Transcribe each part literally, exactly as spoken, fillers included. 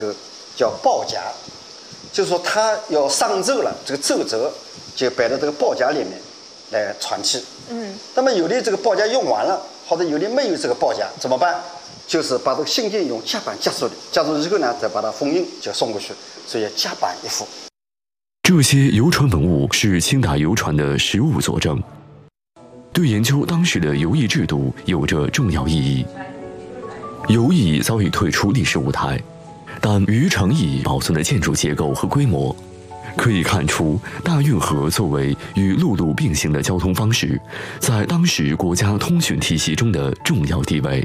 个叫报夹，就是说它要上釉了，这个皱褶就摆到这个报夹里面来传气。嗯，那么有的这个报夹用完了，或者有的没有这个报夹怎么办？就是把这个信件用夹板夹住的，夹住以后呢，再把它封印就送过去，所以夹板一副。 这些邮传文物是清代邮传的实物佐证，对研究当时的邮驿制度有着重要意义。邮驿早已退出历史舞台，但于城驿保存的建筑结构和规模，可以看出大运河作为与陆路并行的交通方式，在当时国家通讯体系中的重要地位。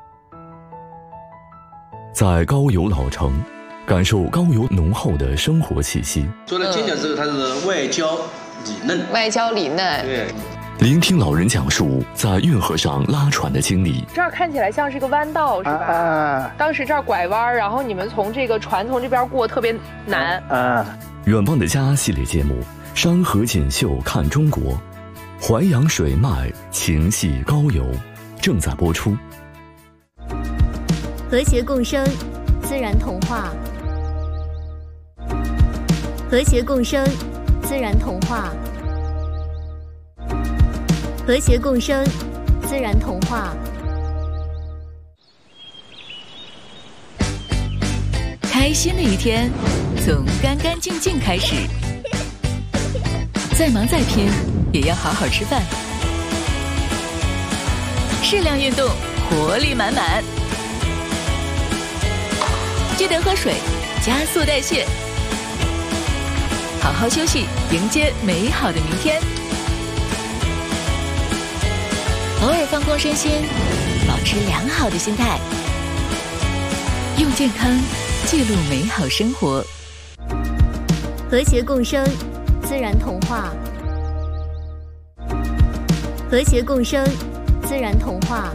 在高邮老城，感受高邮浓厚的生活气息。 做了煎饺之后，它是外焦里嫩。 外焦里嫩。 对。 聆听老人讲述在运河上拉船的经历。 这儿看起来像是个弯道，是吧？啊、当时这儿拐弯，然后你们从这个船从这边过特别难。 啊。远望的家系列节目，山河锦绣看中国，淮扬水脉情系高邮，正在播出。 和谐共生，自然童话。和谐共生，自然童话。和谐共生，自然童话。 开心的一天，从干干净净开始。再忙再拼，也要好好吃饭。适量运动，活力满满。记得喝水，加速代谢。好好休息，迎接美好的明天。偶尔放空身心，保持良好的心态，用健康记录美好生活。 和谐共生，自然童话。和谐共生，自然童话。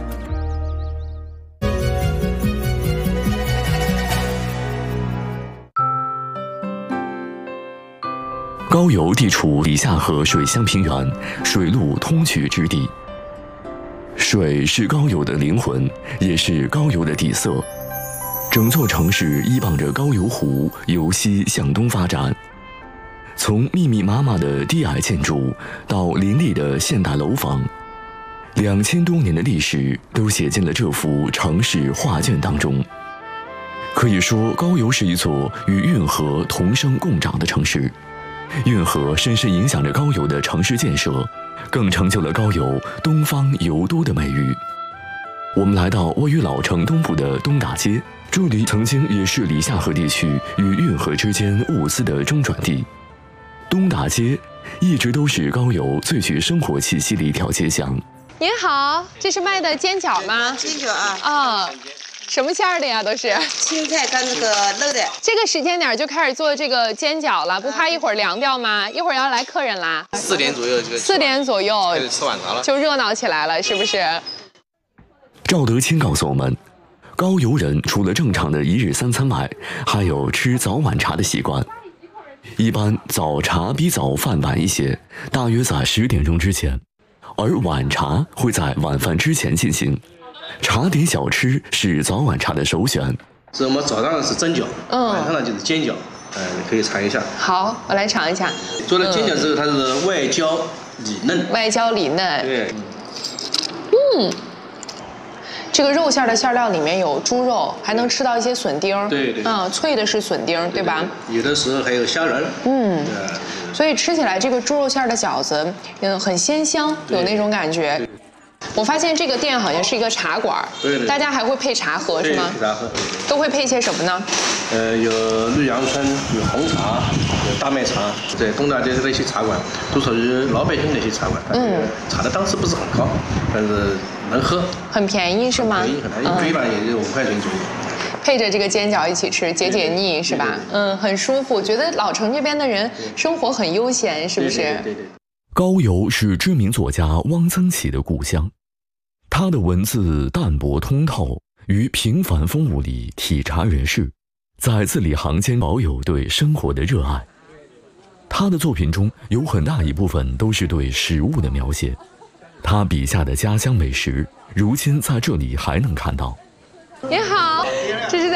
高邮地处里夏河水乡平原，水陆通衢之地。水是高邮的灵魂，也是高邮的底色。整座城市依傍着高邮湖由西向东发展，从密密麻麻的低矮建筑到林立的现代楼房，两千多年的历史都写进了这幅城市画卷当中。可以说，高邮是一座与运河同生共长的城市。运河深深影响着高邮的城市建设，更成就了高邮东方邮都的美誉。我们来到位于老城东部的东大街，这里曾经也是里夏河地区与运河之间物资的中转地。东大街一直都是高邮最具生活气息的一条街巷。 您好，这是卖的煎饺吗？ 煎饺啊。 啊。什么馅儿的呀？都是青菜跟那个肉的。 这个时间点就开始做这个煎饺了，不怕一会儿凉掉吗？一会儿要来客人啦。 四点左右这个。 四点左右就吃晚茶了， 就热闹起来了，是不是？ 赵德清告诉我们，高邮人除了正常的一日三餐外，还有吃早晚茶的习惯。一般早茶比早饭晚一些，大约在十点钟之前，而晚茶会在晚饭之前进行。茶点小吃是早晚茶的首选。 是我们早上是蒸饺，嗯，晚上呢就是煎饺，呃，你可以尝一下。 好，我来尝一下。 做了煎饺之后，它是外焦里嫩。 外焦里嫩。 对。 嗯，这个肉馅的馅料里面有猪肉，还能吃到一些笋丁。 对对。 嗯，脆的是笋丁，对吧？ 有的时候还有虾仁。嗯。 所以吃起来这个猪肉馅的饺子，嗯，很鲜香，有那种感觉。我发现这个店好像是一个茶馆， 对对， 大家还会配茶喝是吗？ 配茶喝， 都会配些什么呢？ 呃，有绿杨春，有红茶，有大麦茶。在东大街的一些茶馆，都属于老百姓的一些茶馆。嗯，茶的档次不是很高，但是能喝。 很便宜是吗？ 便宜很便宜，一杯吧也就五块钱左右。 配着这个煎饺一起吃，解解腻是吧？嗯，很舒服。觉得老城这边的人生活很悠闲，是不是？ 对对对。 高邮是知名作家汪曾祺的故乡。他的文字淡泊通透，于平凡风物里体察人世，在字里行间保有对生活的热爱。他的作品中有很大一部分都是对食物的描写，他笔下的家乡美食，如今在这里还能看到。 您好，这是在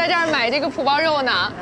在这儿买这个脯包肉呢。